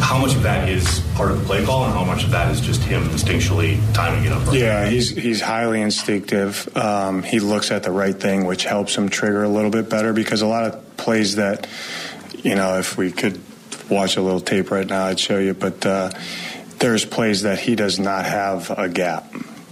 how much of that is part of the play call and how much of that is just him instinctually timing it up? Yeah, he's highly instinctive. He looks at the right thing, which helps him trigger a little bit better, because a lot of plays that, if we could watch a little tape right now, I'd show you, but there's plays that he does not have a gap.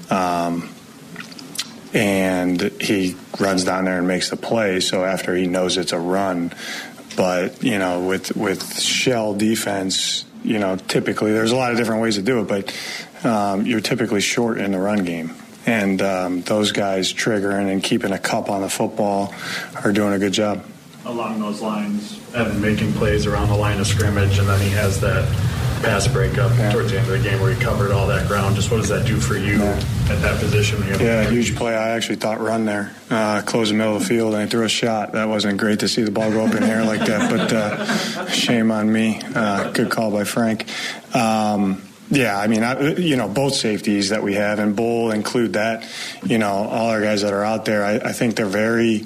And he runs down there and makes the play, so after he knows it's a run. But, with shell defense, typically there's a lot of different ways to do it, but you're typically short in the run game. And those guys triggering and keeping a cup on the football are doing a good job. Along those lines, Evan making plays around the line of scrimmage, and then he has that pass breakup towards the end of the game where he covered all that ground. Just what does that do for you at that position? Huge play. I actually thought run there. Close the middle of the field, and I threw a shot. That wasn't great to see the ball go up in the air like that, but shame on me. Good call by Frank. Both safeties that we have, and Bull include that, all our guys that are out there, I think they're very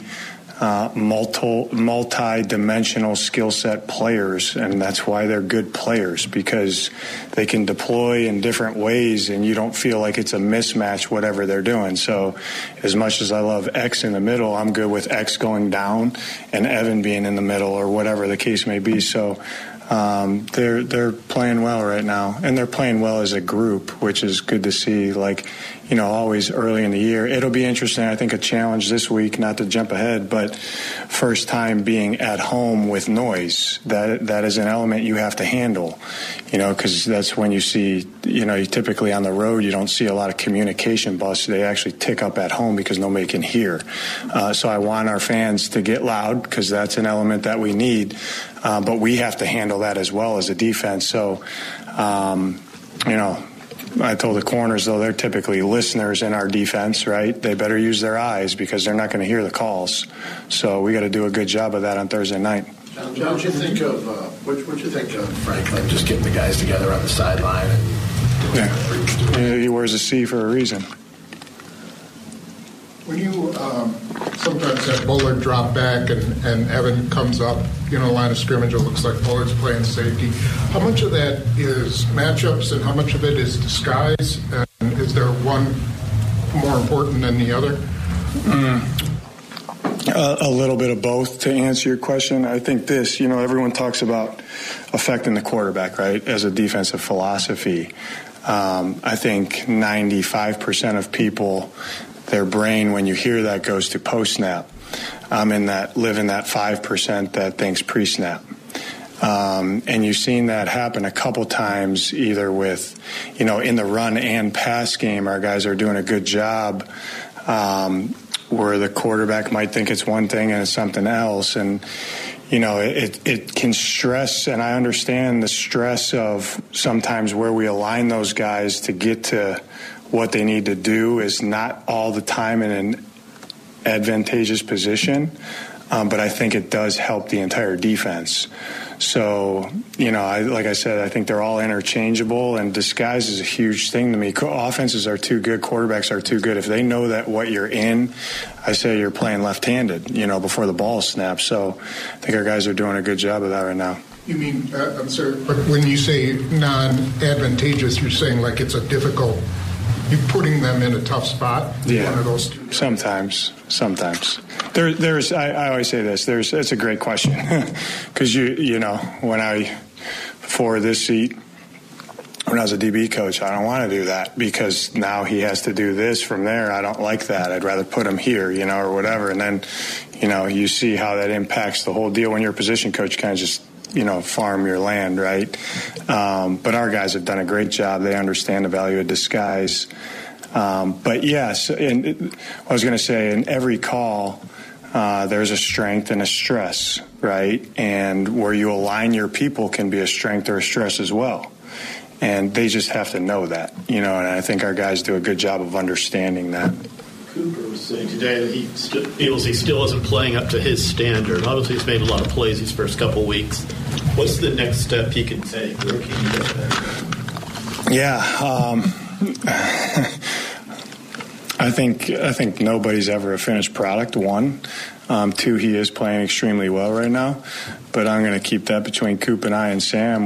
multi-dimensional skill set players, and that's why they're good players, because they can deploy in different ways and you don't feel like it's a mismatch whatever they're doing. So as much as I love X in the middle, I'm good with X going down and Evan being in the middle or whatever the case may be. So they're playing well right now, and they're playing well as a group, which is good to see. Always early in the year. It'll be interesting. I think a challenge this week, not to jump ahead, but first time being at home with noise. That is an element you have to handle, because that's when you see, you typically on the road, you don't see a lot of communication busts. They actually tick up at home because nobody can hear. So I want our fans to get loud, because that's an element that we need. But we have to handle that as well as a defense. So, I told the corners, though, they're typically listeners in our defense, right? They better use their eyes because they're not going to hear the calls. So we got to do a good job of that on Thursday night. John, what'd you think of Franklin just getting the guys together on the sideline? He wears a C for a reason. When you sometimes have Bullard drop back and Evan comes up, line of scrimmage, it looks like Bullard's playing safety. How much of that is matchups and how much of it is disguise? And is there one more important than the other? A little bit of both, to answer your question. I think this, everyone talks about affecting the quarterback, right, as a defensive philosophy. I think 95% of people, their brain, when you hear that, goes to post-snap. I'm live in that 5% that thinks pre-snap. And you've seen that happen a couple times, either with, in the run and pass game, our guys are doing a good job, where the quarterback might think it's one thing and it's something else. And, it can stress, and I understand the stress of sometimes where we align those guys to get to what they need to do is not all the time in an advantageous position, but I think it does help the entire defense. So, like I said, I think they're all interchangeable, and disguise is a huge thing to me. Offenses are too good, quarterbacks are too good. If they know that what you're in, I say you're playing left-handed, before the ball snaps. So I think our guys are doing a good job of that right now. You mean, I'm sorry, but when you say non-advantageous, you're saying like it's a difficult, you're putting them in a tough spot? Yeah, one of those two. Sometimes. There's. I always say this. It's a great question, because before this seat, when I was a DB coach, I don't want to do that because now he has to do this from there. I don't like that. I'd rather put him here, or whatever. And then, you see how that impacts the whole deal when you're a position coach. You kind of just farm your land, right? But our guys have done a great job. They understand the value of disguise. But yes, and I was going to say, in every call, there's a strength and a stress, right? And where you align your people can be a strength or a stress as well. And they just have to know that, and I think our guys do a good job of understanding that. Cooper was saying today that he feels he still isn't playing up to his standard. Obviously, he's made a lot of plays these first couple of weeks. What's the next step he can take? Where can he get there? Yeah, I think nobody's ever a finished product. One, two, he is playing extremely well right now. But I'm going to keep that between Coop and I and Sam.